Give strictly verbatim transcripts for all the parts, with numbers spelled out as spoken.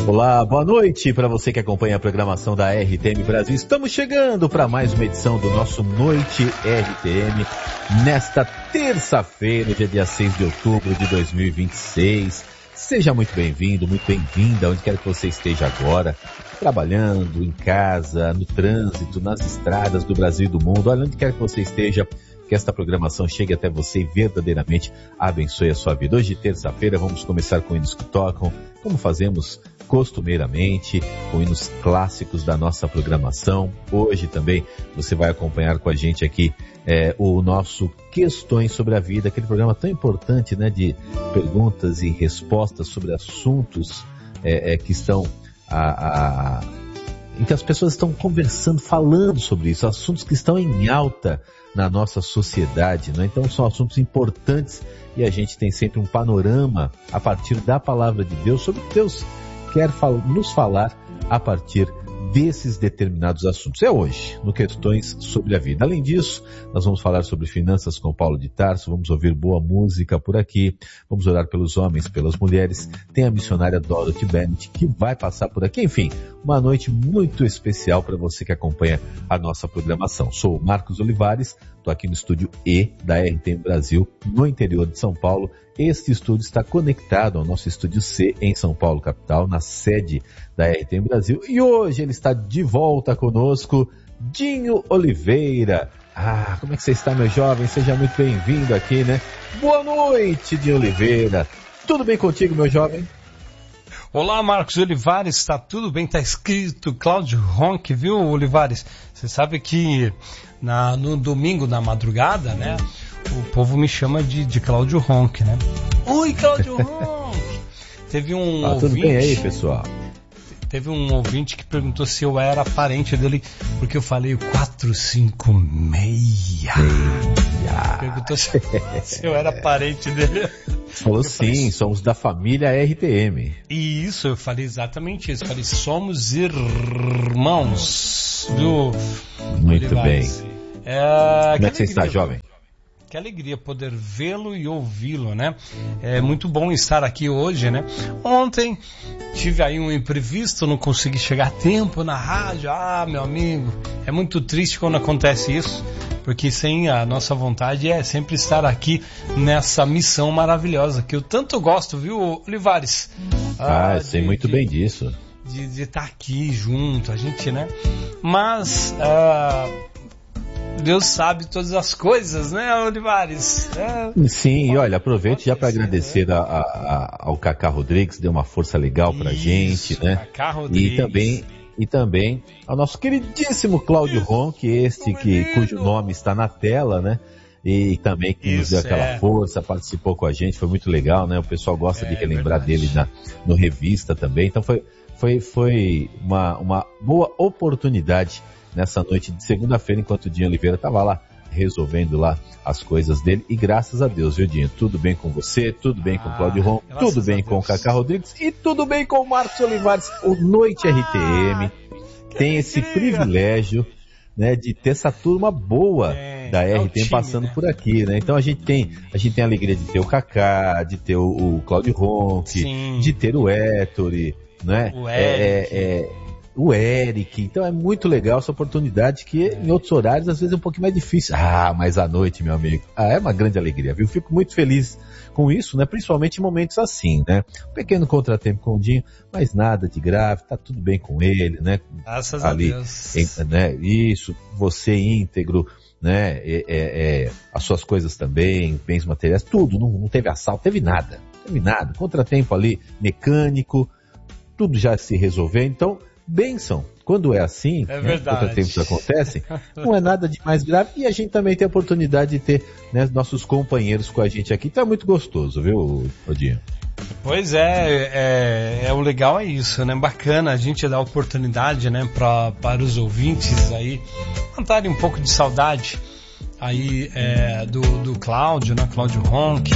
Olá, boa noite para você que acompanha a programação da R T M Brasil. Estamos chegando para mais uma edição do nosso Noite R T M nesta terça-feira, dia seis de outubro de dois mil e vinte e seis. Seja muito bem-vindo, muito bem-vinda, onde quer que você esteja agora, trabalhando, em casa, no trânsito, nas estradas do Brasil e do mundo, onde quer que você esteja, que esta programação chegue até você e verdadeiramente abençoe a sua vida. Hoje, terça-feira, vamos começar com hinos que tocam, como fazemos costumeiramente, com hinos clássicos da nossa programação. Hoje também você vai acompanhar com a gente aqui é, o nosso Questões sobre a Vida, aquele programa tão importante, né, de perguntas e respostas sobre assuntos é, é, que estão a, a, em que as pessoas estão conversando, falando sobre isso, assuntos que estão em alta na nossa sociedade, né? Então são assuntos importantes e a gente tem sempre um panorama a partir da palavra de Deus sobre o que Deus quer fal- nos falar a partir desses determinados assuntos. É hoje, no Questões sobre a Vida. Além disso, nós vamos falar sobre finanças com Paulo de Tarso, vamos ouvir boa música por aqui, vamos orar pelos homens, pelas mulheres, tem a missionária Dorothy Bennett que vai passar por aqui. Enfim, uma noite muito especial para você que acompanha a nossa programação. Sou o Marcos Olivares, estou aqui no estúdio E da R T M Brasil, no interior de São Paulo. Este estúdio está conectado ao nosso estúdio C em São Paulo, capital, na sede da R T M Brasil. E hoje ele está de volta conosco, Dinho Oliveira. Ah, como é que você está, meu jovem? Seja muito bem-vindo aqui, né? Boa noite, Dinho Oliveira. Tudo bem contigo, meu jovem? Olá, Marcos Olivares, está tudo bem? Está escrito Cláudio Ronck, viu, Olivares? Você sabe que na, no domingo, na madrugada, né, o povo me chama de, de Cláudio Ronck, né? Oi, Cláudio Ronck! Teve um ah, ouvinte... Tudo bem aí, pessoal? Teve um ouvinte que perguntou se eu era parente dele, porque eu falei o quatro cinco seis. Perguntou se, se eu era parente dele. Falou sim, falei, somos da família R T M. E isso, eu falei exatamente isso. Eu falei, somos irmãos. Do... Muito bem. É, Como é que você está, jovem? Que alegria poder vê-lo e ouvi-lo, né? É muito bom estar aqui hoje, né? Ontem tive aí um imprevisto, não consegui chegar a tempo na rádio. Ah, meu amigo, é muito triste quando acontece isso, porque sem a nossa vontade é sempre estar aqui nessa missão maravilhosa que eu tanto gosto, viu, Olivares? Ah, ah sei de, muito de, bem disso. De, de estar aqui junto, a gente, né? Mas... Ah, Deus sabe todas as coisas, né, Olivares? É, Sim, e olha, aproveite já para agradecer a, a, a, ao Cacá Rodrigues, deu uma força legal pra Isso, gente, né? Cacá Rodrigues. E também, e também ao nosso queridíssimo Cláudio Ronck, este que, cujo nome está na tela, né? E também que Isso, nos deu aquela é. força, participou com a gente, foi muito legal, né? O pessoal gosta é, de relembrar verdade. dele na, no Revista também, então foi, foi, foi uma, uma boa oportunidade nessa noite de segunda-feira, enquanto o Dinho Oliveira estava lá resolvendo lá as coisas dele. E graças a Deus, viu, Dinho? Tudo bem com você, tudo bem com o Cláudio Ronck, tudo bem com o Cacá Rodrigues e tudo bem com o Marcos Olivares. O Noite R T M ah, tem esse privilégio, né, de ter essa turma boa é, da R T M time, passando né? por aqui, né? Então a gente tem a gente tem a alegria de ter o Cacá, de ter o, o Cláudio Ronck, Sim. de ter o Ettore, né? O Eric. É, é, o Eric, então é muito legal essa oportunidade que em outros horários às vezes é um pouquinho mais difícil. Ah, mas à noite, meu amigo, ah, é uma grande alegria, viu? Fico muito feliz com isso, né? Principalmente em momentos assim, né? Um pequeno contratempo com o Dinho, mas nada de grave, tá tudo bem com ele, né? Graças Ali, a Deus. Em, né? Isso, você íntegro, né? É, é, é, as suas coisas também, bens materiais, tudo, não, não teve assalto, teve nada, teve nada. Contratempo ali, mecânico, tudo já se resolveu, então bênção. Quando é assim, é né, contratempos acontecem, não é nada de mais grave e a gente também tem a oportunidade de ter, né, nossos companheiros com a gente aqui. Então é muito gostoso, viu, Odinho? Pois é, é, é o legal é isso, né? Bacana a gente dar oportunidade, né, pra, para os ouvintes aí mandarem um pouco de saudade aí é, do, do Cláudio, né, Cláudio Ronck.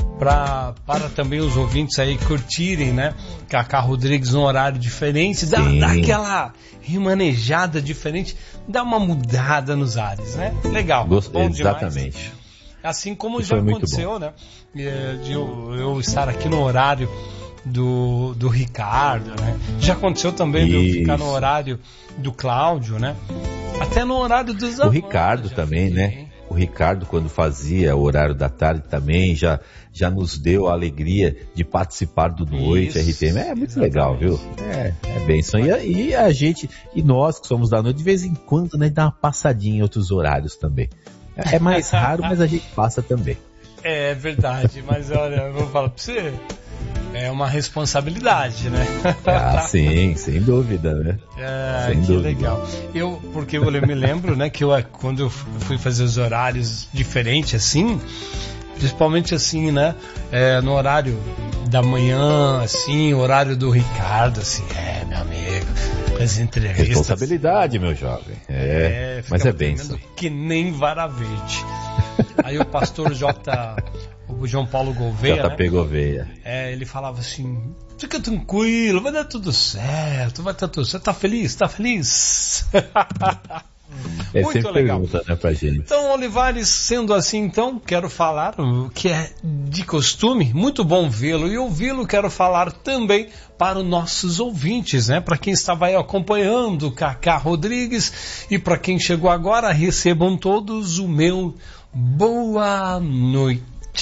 Pra, para também os ouvintes aí curtirem, né? Cacá Rodrigues num horário diferente, dá, dá aquela remanejada diferente, dá uma mudada nos ares, né? Legal. Gost... Bom Exatamente. Demais. Assim como já aconteceu, né? De eu, eu estar aqui no horário do, do Ricardo, né? Já aconteceu também de eu ficar no horário do Cláudio, né? Até no horário dos O Ricardo também, fiquei, né? O Ricardo, quando fazia o horário da tarde também, já, já nos deu a alegria de participar do Noite R T M. É muito exatamente. Legal, viu? É, é bênção. E a, e a gente, e nós que somos da noite, de vez em quando, né, dá uma passadinha em outros horários também. É mais raro, mas a gente passa também. É verdade, mas olha, eu vou falar pra você, é uma responsabilidade, né? Ah, sim, sem dúvida, né? É, sem que dúvida. Legal. Eu, porque eu me lembro, né, que eu, quando eu fui fazer os horários diferentes assim, principalmente assim, né, é, no horário da manhã, assim, o horário do Ricardo, assim, é, meu amigo, as entrevistas... Responsabilidade, meu jovem. É, é mas é bênção. Que nem vara verde. Aí o pastor J... o João Paulo Gouveia, J P né? Gouveia. É, ele falava assim, fica tranquilo, vai dar tudo certo, vai dar tudo certo. Tá feliz? Tá feliz? É, muito sempre legal. Pergunta, né, pra gente. Então, Olivares, sendo assim, então, quero falar o que é de costume, muito bom vê-lo e ouvi-lo, quero falar também para os nossos ouvintes, né? Para quem estava aí acompanhando, Cacá Rodrigues, e para quem chegou agora, recebam todos o meu boa noite.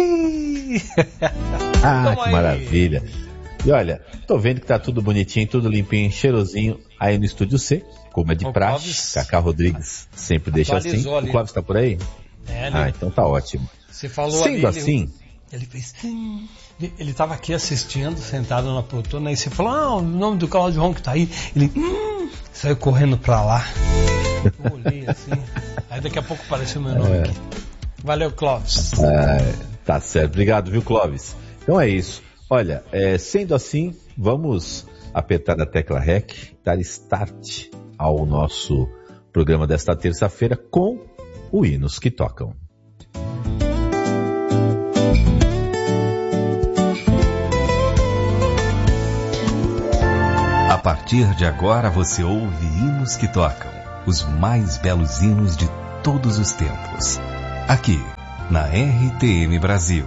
Ah, que maravilha. E olha, tô vendo que tá tudo bonitinho, tudo limpinho, cheirosinho aí no Estúdio C, como é de o praxe. Clóvis, Cacá Rodrigues sempre deixa assim. Ali. O Clóvis tá por aí? É, ah, então tá ótimo. Você falou Sendo ali, assim... Ele fez... Ele tava aqui assistindo, sentado na poltrona, aí você falou, ah, o nome do Cláudio Ron que tá aí. Ele hum, saiu correndo pra lá. Eu olhei assim, aí daqui a pouco apareceu o meu nome é. aqui. Valeu, Clóvis. É, tá certo. Obrigado, viu, Clóvis? Então é isso. Olha, é, sendo assim, vamos apertar a tecla R E C, dar start ao nosso programa desta terça-feira com o Hinos que Tocam. A partir de agora você ouve Hinos que Tocam, os mais belos hinos de todos os tempos. Aqui, na R T M Brasil.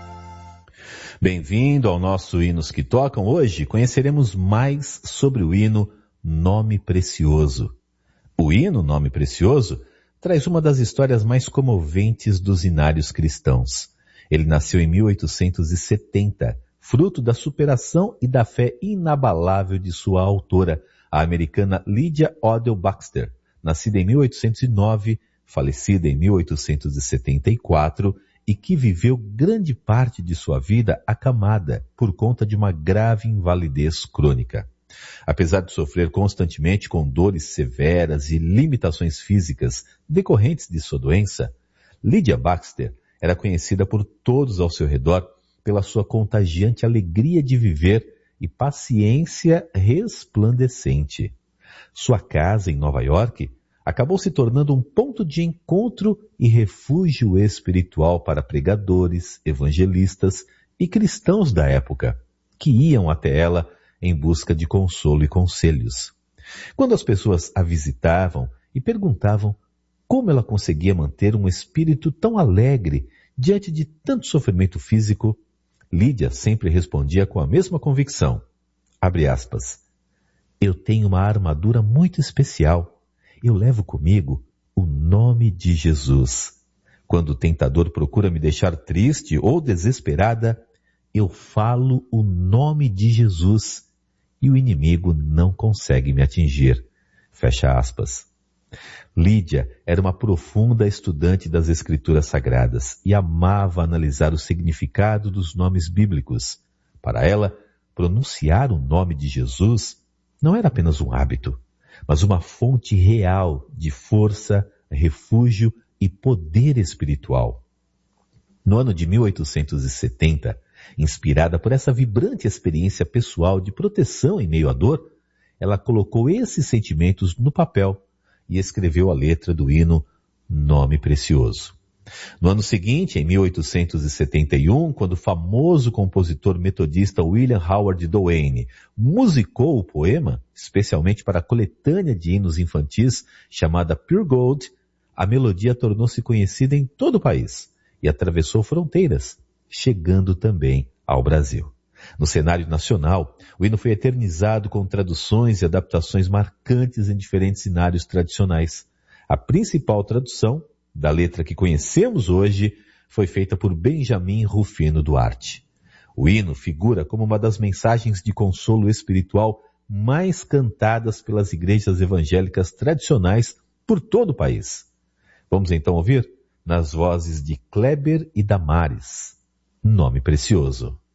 Bem-vindo ao nosso Hinos que Tocam. Hoje conheceremos mais sobre o hino Nome Precioso. O hino Nome Precioso traz uma das histórias mais comoventes dos hinários cristãos. Ele nasceu em mil oitocentos e setenta, fruto da superação e da fé inabalável de sua autora, a americana Lydia Odell Baxter, nascida em mil oitocentos e nove, falecida em mil oitocentos e setenta e quatro, e que viveu grande parte de sua vida acamada por conta de uma grave invalidez crônica. Apesar de sofrer constantemente com dores severas e limitações físicas decorrentes de sua doença, Lydia Baxter era conhecida por todos ao seu redor pela sua contagiante alegria de viver e paciência resplandecente. Sua casa em Nova York acabou se tornando um ponto de encontro e refúgio espiritual para pregadores, evangelistas e cristãos da época, que iam até ela em busca de consolo e conselhos. Quando as pessoas a visitavam e perguntavam como ela conseguia manter um espírito tão alegre diante de tanto sofrimento físico, Lídia sempre respondia com a mesma convicção. Abre aspas. Eu tenho uma armadura muito especial. Eu levo comigo o nome de Jesus. Quando o tentador procura me deixar triste ou desesperada, eu falo o nome de Jesus e o inimigo não consegue me atingir. Fecha aspas. Lídia era uma profunda estudante das Escrituras Sagradas e amava analisar o significado dos nomes bíblicos. Para ela, pronunciar o nome de Jesus não era apenas um hábito, mas uma fonte real de força, refúgio e poder espiritual. No ano de mil oitocentos e setenta, inspirada por essa vibrante experiência pessoal de proteção em meio à dor, ela colocou esses sentimentos no papel e escreveu a letra do hino Nome Precioso. No ano seguinte, em mil oitocentos e setenta e um, quando o famoso compositor metodista William Howard Doane musicou o poema, especialmente para a coletânea de hinos infantis chamada Pure Gold, a melodia tornou-se conhecida em todo o país e atravessou fronteiras, chegando também ao Brasil. No cenário nacional, o hino foi eternizado com traduções e adaptações marcantes em diferentes cenários tradicionais. A principal tradução, da letra que conhecemos hoje, foi feita por Benjamin Rufino Duarte. O hino figura como uma das mensagens de consolo espiritual mais cantadas pelas igrejas evangélicas tradicionais por todo o país. Vamos então ouvir nas vozes de Kleber e Damares, Nome Precioso.